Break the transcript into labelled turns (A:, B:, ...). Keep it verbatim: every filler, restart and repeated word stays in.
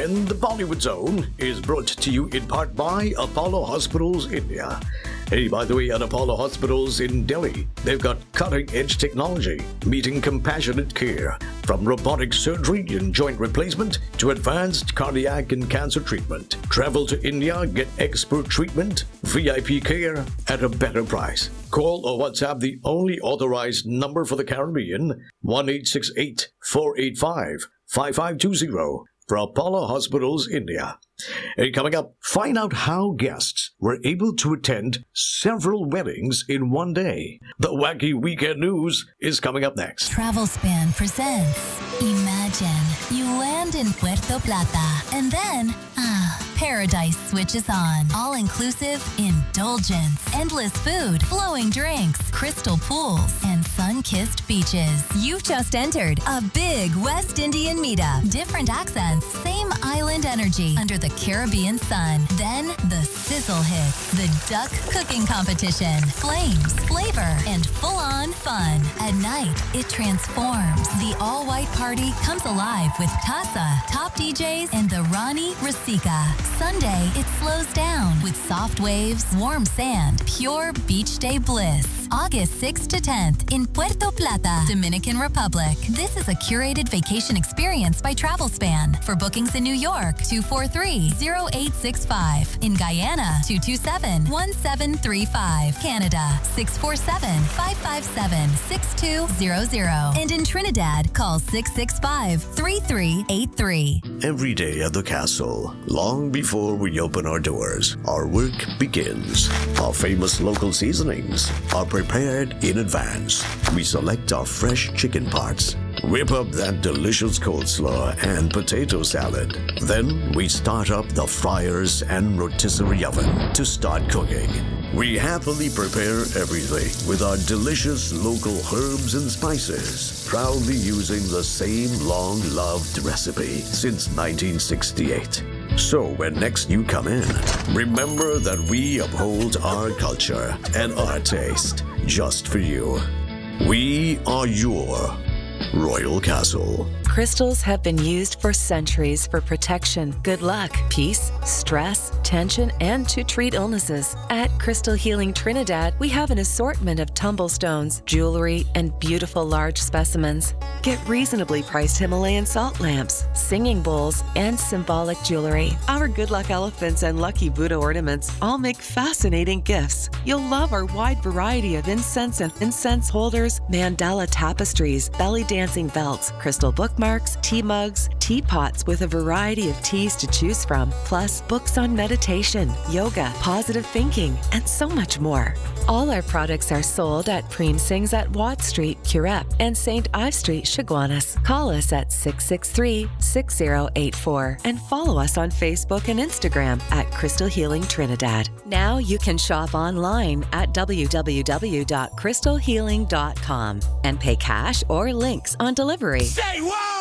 A: And the Bollywood Zone is brought to you in part by Apollo Hospitals India. Hey, by the way, at Apollo Hospitals in Delhi, they've got cutting-edge technology, meeting compassionate care, from robotic surgery and joint replacement to advanced cardiac and cancer treatment. Travel to India, get expert treatment, V I P care at a better price. Call or WhatsApp the only authorized number for the Caribbean, one eight six eight, four eight five, five five two zero for Apollo Hospitals India. And coming up, find out how guests were able to attend several weddings in one day. The wacky weekend news is coming up next.
B: TravelSpan presents Imagine you land in Puerto Plata and then, ah, paradise switches on. All-inclusive indulgence, endless food, flowing drinks, crystal pools, and sun-kissed beaches. You've just entered a big West Indian meetup. Different accents, same island energy under the Caribbean sun. Then the sizzle hits, the duck cooking competition, flames, flavor, and full-on fun. At night, it transforms. The all-white party comes alive with Casa, top D Js, and the Rani Rasika. Sunday, it slows down with soft waves, warm sand, pure beach day bliss. August sixth to tenth in Puerto Plata, Dominican Republic. This is a curated vacation experience by TravelSpan. For bookings in New York, two four three, zero eight six five. In Guyana, two two seven, one seven three five. Canada, six four seven, five five seven, six two zero zero. And in Trinidad, call six six five, three three eight three.
A: Every day at the castle, long before we open our doors, our work begins. Our famous local seasonings are prepared in advance. We select our fresh chicken parts, whip up that delicious coleslaw and potato salad. Then we start up the fryers and rotisserie oven to start cooking. We happily prepare everything with our delicious local herbs and spices, proudly using the same long-loved recipe since nineteen sixty-eight. So when next you come in, remember that we uphold our culture and our taste just for you. We are your Royal Castle.
C: Crystals have been used for centuries for protection, good luck, peace, stress, tension, and to treat illnesses. At Crystal Healing Trinidad, we have an assortment of tumblestones, jewelry, and beautiful large specimens. Get reasonably priced Himalayan salt lamps, singing bowls, and symbolic jewelry. Our good luck elephants and lucky Buddha ornaments all make fascinating gifts. You'll love our wide variety of incense and incense holders, mandala tapestries, belly dancing belts, crystal bookmarks, tea mugs, teapots with a variety of teas to choose from, plus books on meditation, yoga, positive thinking, and so much more. All our products are sold at Preen Sings at Watt Street, Curep, and Saint Ives Street, Chaguanas. Call us at six six three, six zero eight four and follow us on Facebook and Instagram at Crystal Healing Trinidad. Now you can shop online at w w w dot crystal healing dot com and pay cash or links on delivery.
D: Say what?